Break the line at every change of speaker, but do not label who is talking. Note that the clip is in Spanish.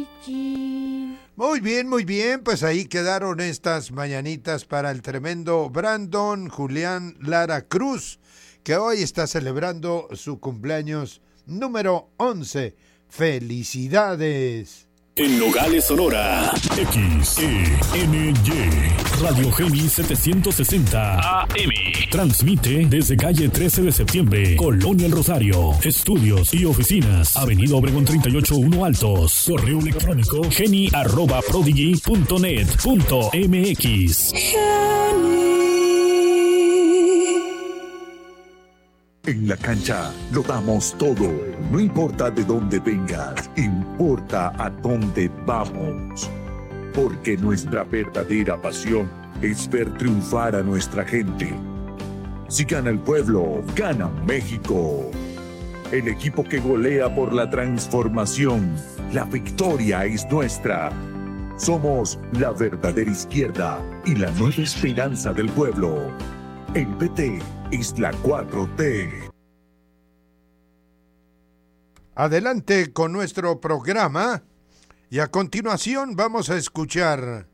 Muy bien, pues ahí quedaron estas mañanitas para el tremendo Brandon Julián Lara Cruz, que hoy está celebrando su cumpleaños número 11. ¡Felicidades!
En Nogales, Sonora, XENY, Radio Geni 760 AM. Transmite desde calle 13 de septiembre, Colonia El Rosario. Estudios y oficinas, Avenida Obregón 38-1 Altos. Correo electrónico geni@prodigy.net.mx.
En la cancha lo damos todo. No importa de dónde vengas, importa a dónde vamos. Porque nuestra verdadera pasión es ver triunfar a nuestra gente. Si gana el pueblo, gana México. El equipo que golea por la transformación. La victoria es nuestra. Somos la verdadera izquierda y la nueva esperanza del pueblo. El PT es la 4T.
Adelante con nuestro programa y a continuación vamos a escuchar